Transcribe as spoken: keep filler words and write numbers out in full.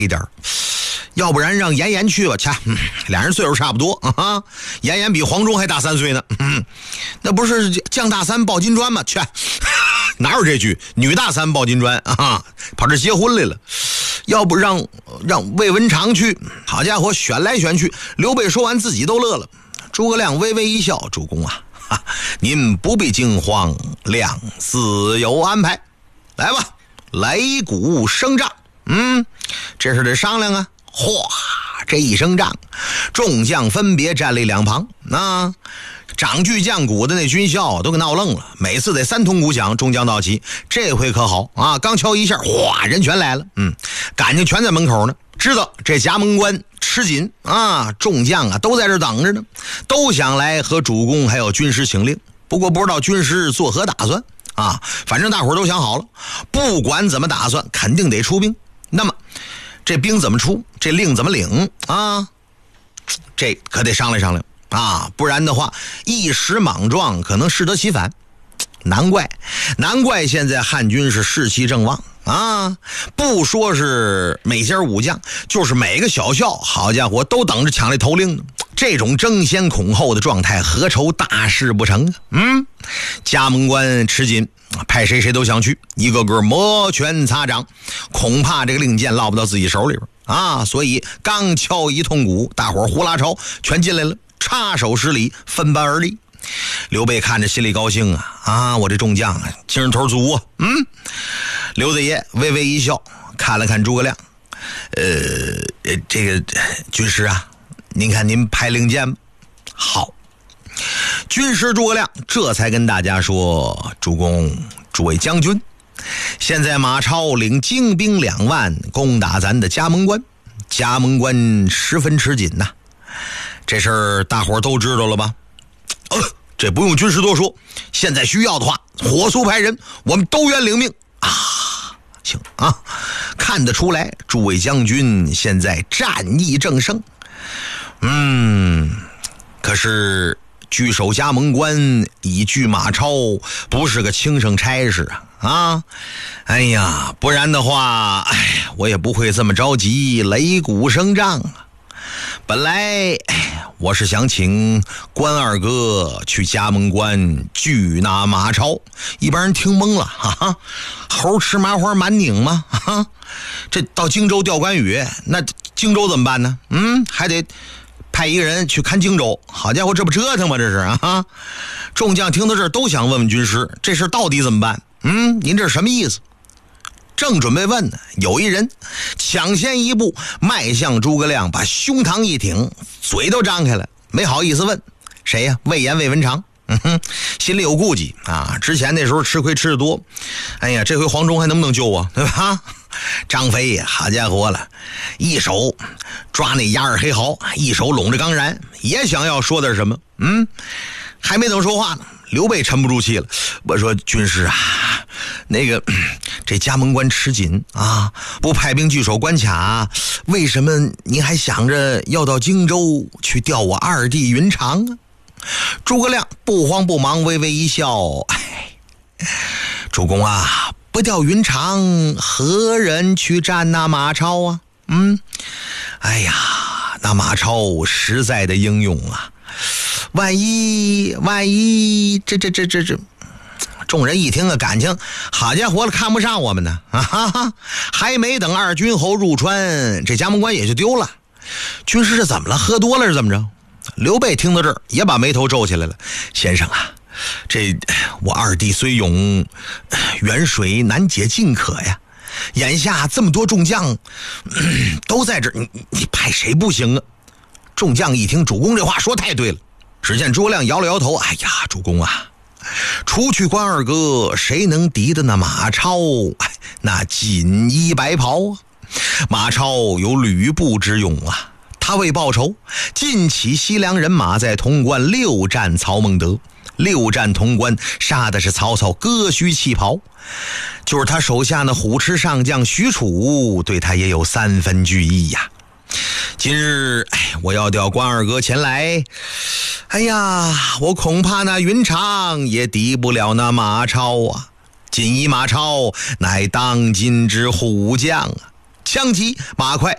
一点，要不然让严严去吧，切，嗯，俩人岁数差不多啊，严严比黄忠还大三岁呢，嗯，那不是将大三抱金砖吗？去，哪有这句女大三抱金砖啊？跑这结婚来了。要不让让魏文长去，好家伙，选来选去，刘备说完自己都乐了。诸葛亮微微一笑，主公啊，哈，您不必惊慌，亮自有安排。来吧，擂鼓声仗，嗯，这是得商量啊。哗，这一声仗，众将分别站立两旁，啊，掌炬将鼓的那军校都给闹愣了，每次得三通鼓响，众将到齐。这回可好啊，刚敲一下，哗，人全来了，嗯，感情全在门口呢。知道这夹门关吃紧啊，众将啊都在这等着呢，都想来和主公还有军师请令。不过不知道军师作何打算啊，反正大伙儿都想好了，不管怎么打算，肯定得出兵。那么这兵怎么出，这令怎么领啊？这可得商量商量啊，不然的话一时莽撞，可能适得其反。难怪难怪现在汉军是士气正旺啊！不说是每家武将，就是每个小校，好家伙，都等着抢这头令呢。这种争先恐后的状态，何愁大事不成啊？嗯，夹门关吃紧，派谁谁都想去，一个个摩拳擦掌，恐怕这个令箭落不到自己手里边啊！所以刚敲一通鼓，大伙呼啦朝全进来了，插手施礼，分班而立。刘备看着心里高兴啊啊！我这众将啊，精神头足啊！嗯，刘大爷微微一笑，看了看诸葛亮，呃，这个军师啊，您看您派令箭吗？好，军师诸葛亮这才跟大家说：主公，诸位将军，现在马超领精兵两万攻打咱的夹门关，夹门关十分吃紧呐、啊。这事儿大伙儿都知道了吧？呃，这不用军师多说，现在需要的话，火速派人，我们都愿领命啊！行啊，看得出来，诸位将军现在战意正盛。嗯，可是据守夹门关，以拒马超，不是个轻省差事啊！啊，哎呀，不然的话，哎，我也不会这么着急擂鼓声仗啊。本来我是想请关二哥去夹门关拒那马超，一般人听懵了，哈哈，猴吃麻花满拧吗？哈哈，这到荆州调关羽，那荆州怎么办呢？嗯，还得派一个人去看荆州。好家伙，这不折腾吗？这是啊！众将听到这儿都想问问军师，这事到底怎么办？嗯，您这是什么意思？正准备问呢，有一人抢先一步迈向诸葛亮，把胸膛一挺，嘴都张开了，没好意思问谁呀、啊？魏延魏文长。嗯哼，心里有顾忌啊，之前那时候吃亏吃得多，哎呀，这回黄忠还能不能救我，对吧？张飞呀，好家伙了，一手抓那压二黑毫，一手拢着钢髯，也想要说点什么。嗯，还没等说话呢，刘备沉不住气了，我说军师啊，那个这夹门关吃紧啊，不派兵据守关卡，为什么您还想着要到荆州去调我二弟云长啊？诸葛亮不慌不忙，微微一笑，哎，主公啊，不调云长，何人去战那马超啊？嗯，哎呀，那马超实在的英勇啊，万一万一这这这这这众人一听啊，感情好家伙了，看不上我们呢啊哈哈！还没等二军侯入川，这夹门关也就丢了。军师这怎么了？喝多了是怎么着？刘备听到这儿也把眉头皱起来了。先生啊，这我二弟虽勇，远水难解近渴呀。眼下这么多众将、嗯、都在这儿，你你派谁不行啊？众将一听主公这话说太对了。只见诸葛亮摇了摇头，哎呀，主公啊，除去关二哥，谁能敌得那马超？哎，那锦衣白袍啊！马超有吕布之勇啊！他为报仇，尽起西凉人马，在潼关六战曹孟德，六战潼关，杀的是曹操割须弃袍。就是他手下那虎痴上将许褚，对他也有三分惧意呀。今日，哎，我要调关二哥前来，哎呀，我恐怕那云长也敌不了那马超啊！锦衣马超乃当今之虎将啊！枪急马快，